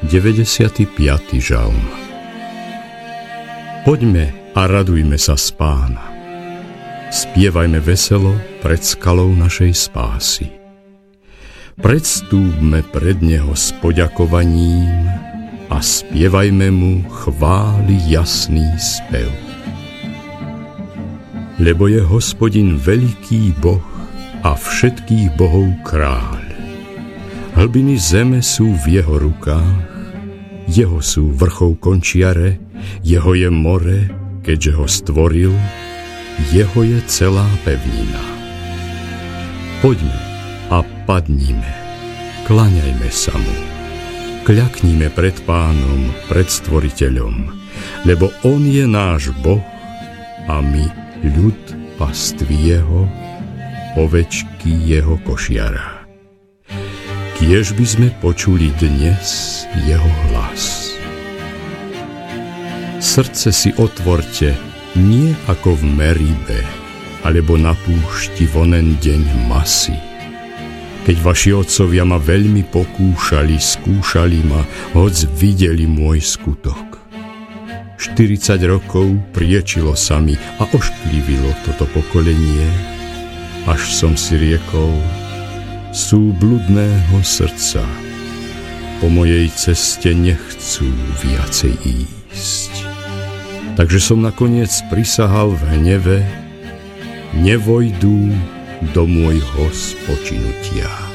95. žalm. Poďme a radujme sa z Pána. Spievajme veselo pred skalou našej spásy. Predstúpme pred Neho s poďakovaním a spievajme Mu chvály jasný spev. Lebo je Hospodin veľký Boh a všetkých bohov kráľ. Hlbiny zeme sú v Jeho rukách, Jeho sú vrchov končiare, Jeho je more, keďže ho stvoril, Jeho je celá pevnina. Poďme a padnime, kláňajme sa Mu, kľaknime pred Pánom, pred Stvoriteľom, lebo On je náš Boh a my ľud pastvy Jeho, ovečky Jeho košiara. Kiež by sme počuli dnes Jeho hlas. Srdce si otvorte, nie ako v Meribe, alebo na púšti v onen deň Masy. Keď vaši otcovia ma veľmi pokúšali, skúšali ma, hoc videli môj skutok. 40 rokov priečilo sa mi a ošklivilo toto pokolenie, až som si riekol, sú bludného srdca, po mojej ceste nechcú viacej ísť. Takže som nakoniec prisahal v hneve, nevojdú do môjho spočinutia.